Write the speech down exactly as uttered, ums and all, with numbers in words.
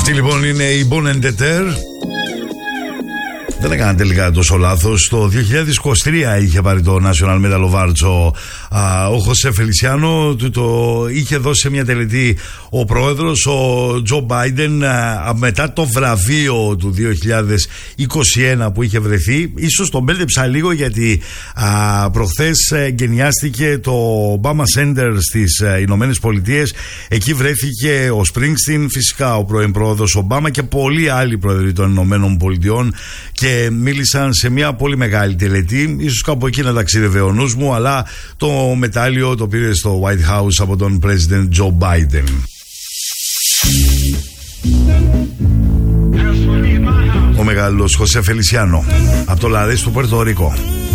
Αυτή λοιπόν είναι η Bon and Terre. Δεν έκανα τελικά τόσο λάθος. Το δύο χιλιάδες είκοσι τρία είχε πάρει το National Medal of Arts ο, α, ο Χωσέ Φελισιάνο. Του το είχε δώσει σε μια τελετή ο πρόεδρος, ο Τζο Μπάιντεν, α, μετά το βραβείο του δύο χιλιάδες είκοσι ένα που είχε βρεθεί. Ίσως τον μπέλτεψα λίγο, γιατί α, προχθές εγκαινιάστηκε το Obama Center στις Ηνωμένες Πολιτείες. Εκεί βρέθηκε ο Springsteen, φυσικά ο πρώην πρόεδρος Ομπάμα και πολλοί άλλοι πρόεδροι των Ηνωμένων Πολιτειών, και μίλησαν σε μια πολύ μεγάλη τελετή. Ίσως κάπου εκεί να ταξίδευε ο νους μου, αλλά το μετάλλιο το πήρε στο White House από τον President Joe Biden. Ο μεγάλος Χωσέ Φελισιάνο από το Λαρές του Πουέρτο Ρίκο.